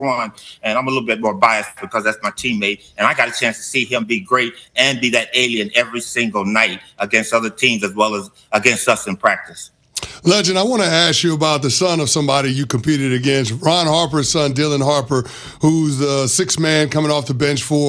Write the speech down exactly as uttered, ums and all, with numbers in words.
one, and I'm a little bit more biased because that's my teammate, and I got a chance to see him be great and be that alien every single night against other teams as well as against us in practice. Legend, I want to ask you about the son of somebody you competed against, Ron Harper's son, Dylan Harper, who's the sixth man coming off the bench for